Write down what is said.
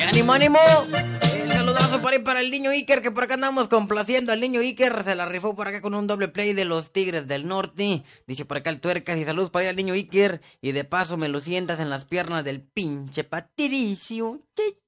¡Ánimo, ánimo! El saludazo por ahí para el niño Iker, que por acá andamos complaciendo al niño Iker. Se la rifó por acá con un doble play de los Tigres del Norte. Dice por acá el Tuercas y saludos para ahí al niño Iker. Y de paso me lo sientas en las piernas del pinche Patricio.